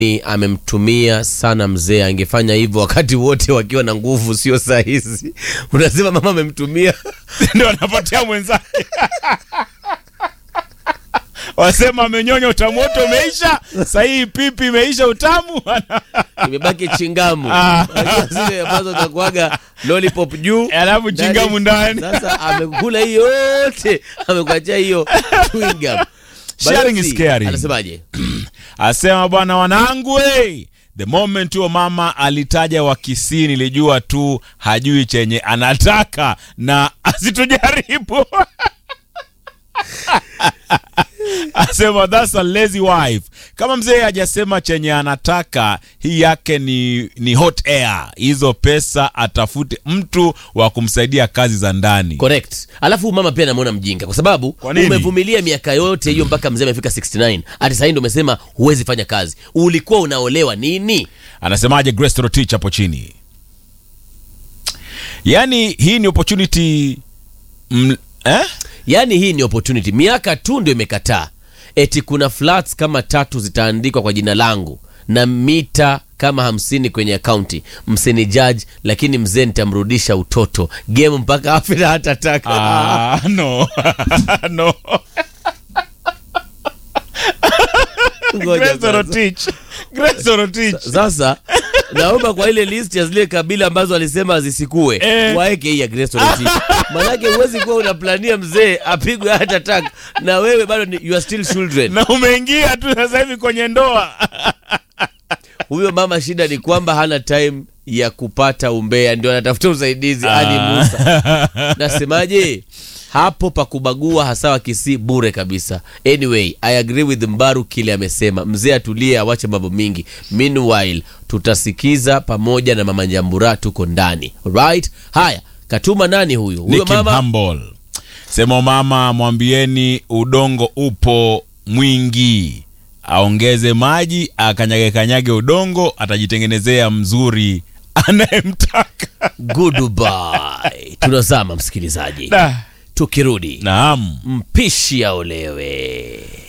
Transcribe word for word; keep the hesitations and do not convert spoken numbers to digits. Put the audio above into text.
amemtumia sana mzee, angefanya hivyo wakati wote wakiwa na nguvu, sio saa hizi. Unasema mama amemtumia ndio anapatia mwenzake. Wasema amenyonya utamu wote umeisha, sasa hii pipi imeisha utamu. Imebaki chingamu. Zile ambazo zitakuaga lollipop juu, alafu chingamu ndani. Sasa amekula hiyo yote, amekuachia hiyo chewing gum. Sharing is caring. Anasemaje? Asema bwana wanangu hey, the moment huo mama alitaja Wakisii nilijua tu hajui chenye anataka na asitujaribu. Asema that's a lazy wife. Kama mzee hajasema chenye anataka, hii yake ni ni hot air. Hizo pesa atafute mtu wa kumsaidia kazi za ndani. Correct. Alafu mama pia anamuona mjinga kwa sababu umevumilia miaka yote hiyo mpaka mzee amefika sitini na tisa. Hadi sasa ndio umesema huwezi fanya kazi. Ulikuwa unaolewa nini? Anasemaje Grace Rotich hapo chini? Yaani hii ni opportunity m, eh? Yaani hii ni opportunity. Miaka tu ndio imekataa. Eti kuna flats kama tatu zitaandikwa kwa jina langu na mita kama hamsini kwenye akaunti. Mseni judge, lakini mzee nitamrudisha utoto. Game mpaka afira hata taka. Ah, no. No. Grace Rotich. Grace Rotich. Sasa naomba kwa ile list ya zile kabila ambazo alisema zisikue eh, waeke hii ya Grace Rotich. Manake huwezi kuwa unaplania mzee apigwe hata attack na wewe bado ni, you are still children. Na umeingia tu sasa hivi kwenye ndoa. Huyo mama shida ni kwamba hana time ya kupata umbea, ndio anatafuta usaidizi hadi ah. Musa. Nasemaje? Hapo pa kubagua hasa Wakisii bure kabisa. Anyway, I agree with Mbaru kile amesema. Mzee atulie, awache mambo mingi. Meanwhile, tutasikiza pamoja na mama Njambura tuko ndani. Right? Haya, katuma nani huyu? Huyo mama Humble. Sema mama mwambieni udongo upo mwingi. Aongeze maji, akanyage kanyage udongo, atajitengenezea mzuri anayemtaka. Goodbye. Tunazama msikilizaji. Da. Tukirudi, naam, mpishi aolewe.